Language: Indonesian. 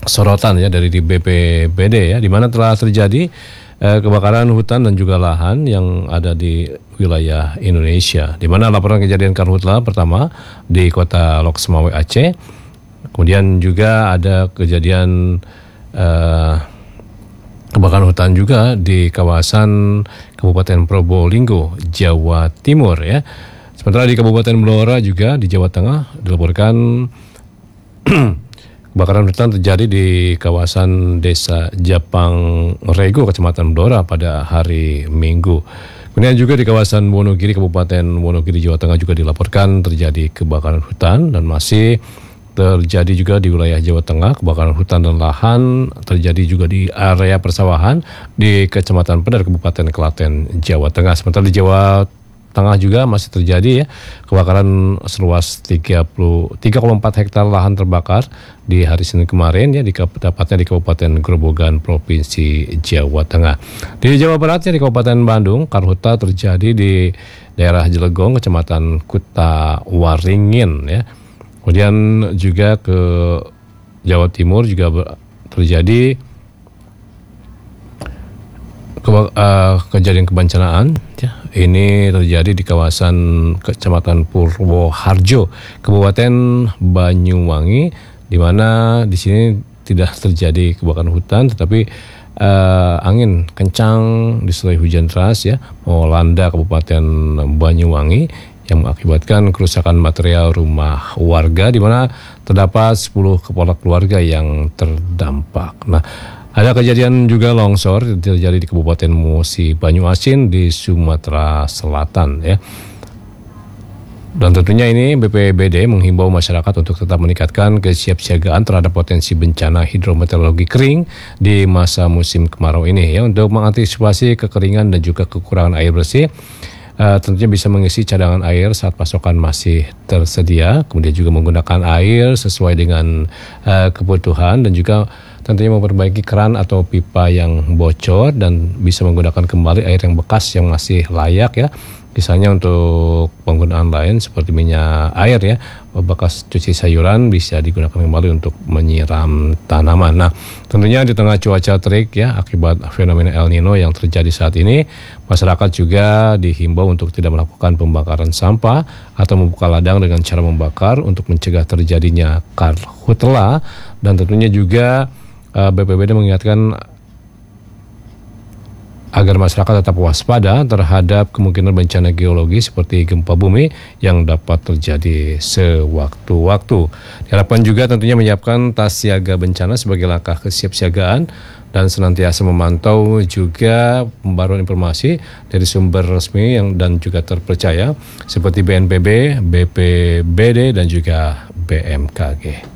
sorotan ya dari di BPBD ya, di mana telah terjadi kebakaran hutan dan juga lahan yang ada di wilayah Indonesia. Di mana laporan kejadian karhutla pertama di kota Lok Sumawe Aceh, kemudian juga ada kejadian kebakaran hutan juga di kawasan Kabupaten Probolinggo, Jawa Timur ya. Sementara di Kabupaten Blora juga di Jawa Tengah dilaporkan kebakaran hutan terjadi di kawasan Desa Japang Rego, Kecamatan Blora pada hari Minggu. Kemudian juga di kawasan Wonogiri, Kabupaten Wonogiri, Jawa Tengah juga dilaporkan terjadi kebakaran hutan, dan masih terjadi juga di wilayah Jawa Tengah kebakaran hutan dan lahan terjadi juga di area persawahan di Kecamatan Pedar, Kabupaten Klaten, Jawa Tengah. Sementara di Jawa Tengah juga masih terjadi ya kebakaran seluas 3,4 hektar lahan terbakar di hari Senin kemarin ya, dapatnya di Kabupaten Grobogan, Provinsi Jawa Tengah. Di Jawa Barat ya, di Kabupaten Bandung karhutla terjadi di daerah Jelegong, Kecamatan Kuta Waringin ya. Kemudian juga ke Jawa Timur juga terjadi kejadian kebencanaan ya. Ini terjadi di kawasan Kecamatan Purwoharjo, Kabupaten Banyuwangi, di mana di sini tidak terjadi kebakaran hutan, tetapi angin kencang disertai hujan deras ya melanda Kabupaten Banyuwangi yang mengakibatkan kerusakan material rumah warga, di mana terdapat 10 kepala keluarga yang terdampak. Nah, ada kejadian juga longsor terjadi di Kabupaten Musi Banyuasin di Sumatera Selatan ya. Dan tentunya ini BPBD menghimbau masyarakat untuk tetap meningkatkan kesiapsiagaan terhadap potensi bencana hidrometeorologi kering di masa musim kemarau ini ya, untuk mengantisipasi kekeringan dan juga kekurangan air bersih. Tentunya bisa mengisi cadangan air saat pasokan masih tersedia, kemudian juga menggunakan air sesuai dengan kebutuhan, dan juga tentunya memperbaiki keran atau pipa yang bocor dan bisa menggunakan kembali air yang bekas yang masih layak ya. Misalnya untuk penggunaan lain seperti minyak air ya, bekas cuci sayuran bisa digunakan kembali untuk menyiram tanaman. Nah, tentunya di tengah cuaca terik ya akibat fenomena El Nino yang terjadi saat ini, masyarakat juga dihimbau untuk tidak melakukan pembakaran sampah atau membuka ladang dengan cara membakar untuk mencegah terjadinya karhutla. Dan tentunya juga BPBD mengingatkan agar masyarakat tetap waspada terhadap kemungkinan bencana geologi seperti gempa bumi yang dapat terjadi sewaktu-waktu. Diharapkan juga tentunya menyiapkan tas siaga bencana sebagai langkah kesiapsiagaan dan senantiasa memantau juga pembaruan informasi dari sumber resmi dan juga terpercaya seperti BNPB, BPBD dan juga BMKG.